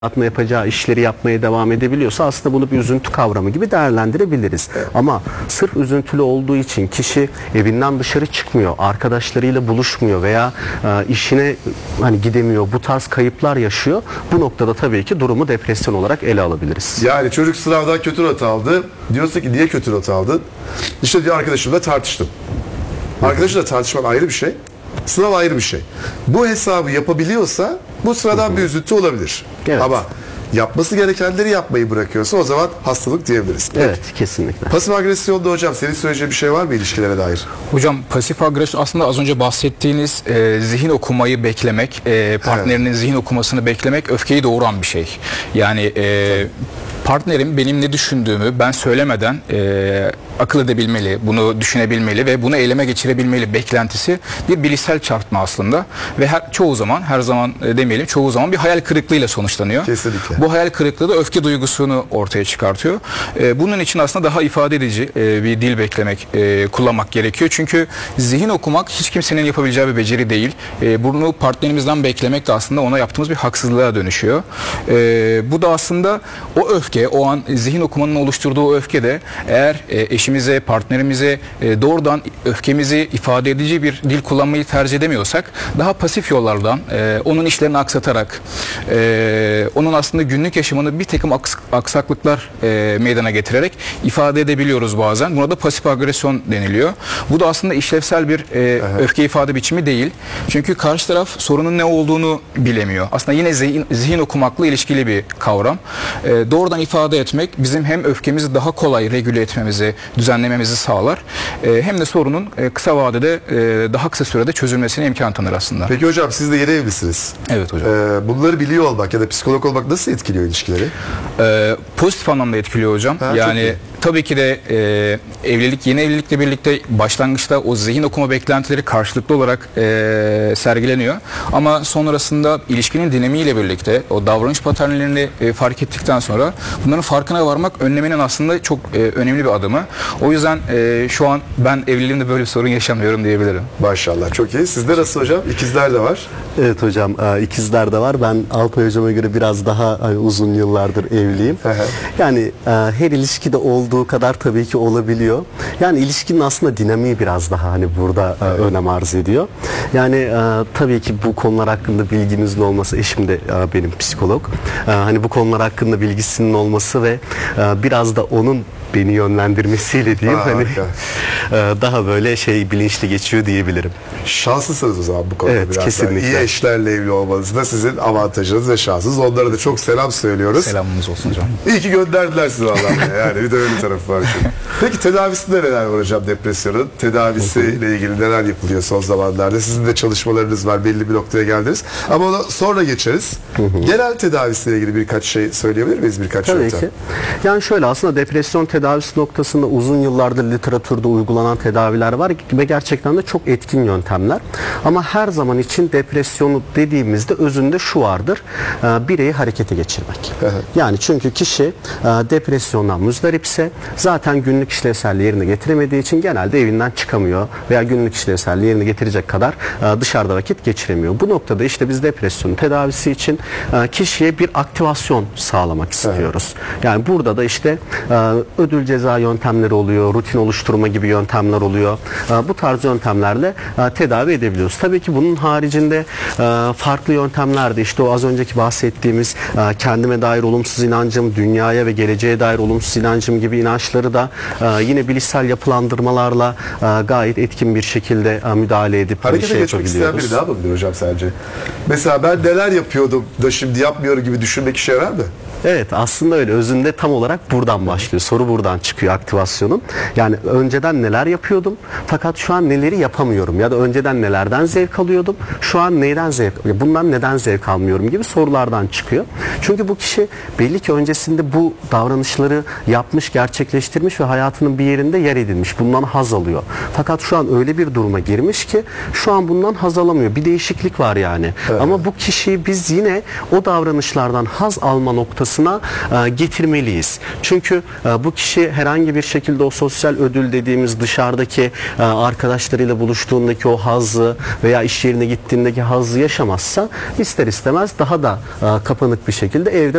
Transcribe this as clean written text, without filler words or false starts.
hayatında yapacağı işleri yapmaya devam edebiliyorsa aslında bunu bir üzüntü kavramı gibi değerlendirebiliriz. Evet. Ama sırf üzüntülü olduğu için kişi evinden dışarı çıkmıyor, arkadaşlarıyla buluşmuyor veya işine hani gidemiyor, bu tarz kayıplar yaşıyor. Bu noktada tabii ki durumu depresyon olarak ele alabiliriz. Yani çocuk sınavdan kötü not aldı. Diyorsa ki niye kötü not aldın? İşte diyor arkadaşımla tartıştım. Arkadaşımla tartışmak ayrı bir şey. Sınav ayrı bir şey. Bu hesabı yapabiliyorsa bu sıradan bir üzüntü olabilir. Evet. Ama yapması gerekenleri yapmayı bırakıyorsa o zaman hastalık diyebiliriz. Evet, kesinlikle. Pasif agresyonda hocam senin söyleyeceğin bir şey var mı ilişkilere dair? Hocam pasif agresyon aslında az önce bahsettiğiniz zihin okumayı beklemek, partnerinin zihin okumasını beklemek öfkeyi doğuran bir şey. Yani partnerim benim ne düşündüğümü ben söylemeden akıl edebilmeli, bunu düşünebilmeli ve bunu eyleme geçirebilmeli beklentisi bir bilişsel çarpıtma aslında ve çoğu zaman, her zaman demeyelim, çoğu zaman bir hayal kırıklığıyla sonuçlanıyor. Kesinlikle. Bu hayal kırıklığı da öfke duygusunu ortaya çıkartıyor. Bunun için aslında daha ifade edici bir dil kullanmak gerekiyor. Çünkü zihin okumak hiç kimsenin yapabileceği bir beceri değil. Bunu partnerimizden beklemek de aslında ona yaptığımız bir haksızlığa dönüşüyor. Bu da aslında o öfke, o an zihin okumanın oluşturduğu o öfke de eğer eşimize, partnerimize doğrudan öfkemizi ifade edici bir dil kullanmayı tercih edemiyorsak daha pasif yollardan onun işlerini aksatarak onun aslında günlük yaşamını bir takım aksaklıklar meydana getirerek ifade edebiliyoruz bazen. Buna da pasif agresyon deniliyor. Bu da aslında işlevsel bir öfke ifade biçimi değil. Çünkü karşı taraf sorunun ne olduğunu bilemiyor. Aslında yine zihin okumakla ilişkili bir kavram. Doğrudan ifade etmek bizim hem öfkemizi daha kolay regüle etmemizi, düzenlememizi sağlar. Hem de sorunun kısa vadede daha kısa sürede çözülmesine imkan tanır aslında. Peki hocam siz de yeni evlisiniz. Evet hocam. Bunları biliyor olmak ya da psikolog olmak nasıl etkiliyor ilişkileri? Pozitif anlamda etkiliyor hocam. Yani tabii ki de yeni evlilikle birlikte başlangıçta o zihin okuma beklentileri karşılıklı olarak sergileniyor. Ama sonrasında ilişkinin dinamiğiyle birlikte o davranış paternlerini fark ettikten sonra bunların farkına varmak önlemenin aslında çok önemli bir adımı. O yüzden şu an ben evliliğimde böyle bir sorun yaşamıyorum diyebilirim. Maşallah, çok iyi. Sizde nasıl hocam? İkizler de var. Evet hocam, ikizler de var. Ben Alpay hocama göre biraz daha uzun yıllardır evliyim. Yani her ilişkide olduğu kadar tabii ki olabiliyor. Yani ilişkinin aslında dinamiği biraz daha hani burada önem arz ediyor. Yani tabii ki bu konular hakkında bilginizin olması, eşim de benim psikolog. Hani bu konular hakkında bilgisinin olması ve biraz da onun beni yönlendirmesiyle diyeyim hani daha böyle bilinçli geçiyor diyebilirim. Şanslısınız o zaman bu konuda evet, biraz. Kesinlikle. İyi eşlerle evli olmanız da sizin avantajınız ve şansınız. Onlara da çok selam söylüyoruz. Selamımız olsun hocam. İyi ki gönderdiler sizi vallahi. Yani bir de öyle tarafı var. Peki tedavisinde neler var hocam depresyonun? Tedavisiyle ilgili neler yapılıyor son zamanlarda? Sizin de çalışmalarınız var. Belli bir noktaya geldiniz. Ama ona sonra geçeriz. Genel tedavisiyle ilgili birkaç şey söyleyebilir miyiz? Tabii ki. Yani şöyle aslında depresyon tedavisi noktasında uzun yıllardır literatürde uygulanan tedaviler var ve gerçekten de çok etkin yöntemler. Ama her zaman için depresyonu dediğimizde özünde şu vardır. Bireyi harekete geçirmek. Yani çünkü kişi depresyondan müzdaripse zaten günlük işlevselliği yerine getiremediği için genelde evinden çıkamıyor veya günlük işlevselliği yerine getirecek kadar dışarıda vakit geçiremiyor. Bu noktada işte biz depresyonun tedavisi için kişiye bir aktivasyon sağlamak istiyoruz. Yani burada da işte ödül ceza yöntemleri oluyor, rutin oluşturma gibi yöntemler oluyor. Bu tarz yöntemlerle tedavi edebiliyoruz. Tabii ki bunun haricinde farklı yöntemler de işte o az önceki bahsettiğimiz kendime dair olumsuz inancım, dünyaya ve geleceğe dair olumsuz inancım gibi inançları da yine bilişsel yapılandırmalarla gayet etkin bir şekilde müdahale edip harekete geçmek isteyen biri ne yapabilir hocam sence? Mesela ben neler yapıyordum da şimdi yapmıyorum gibi düşünmek işe yarar mı? Evet, aslında öyle. Özünde tam olarak buradan başlıyor. Soru buradan çıkıyor aktivasyonun. Yani önceden neler yapıyordum fakat şu an neleri yapamıyorum ya da önceden nelerden zevk alıyordum şu an bundan neden zevk almıyorum gibi sorulardan çıkıyor. Çünkü bu kişi belli ki öncesinde bu davranışları yapmış, gerçekleştirmiş ve hayatının bir yerinde yer edinmiş. Bundan haz alıyor. Fakat şu an öyle bir duruma girmiş ki şu an bundan haz alamıyor. Bir değişiklik var yani. Evet. Ama bu kişiyi biz yine o davranışlardan haz alma noktasına getirmeliyiz. Çünkü bu kişi kişi herhangi bir şekilde o sosyal ödül dediğimiz dışarıdaki arkadaşlarıyla buluştuğundaki o hazzı veya iş yerine gittiğindeki hazzı yaşamazsa ister istemez daha da kapanık bir şekilde evde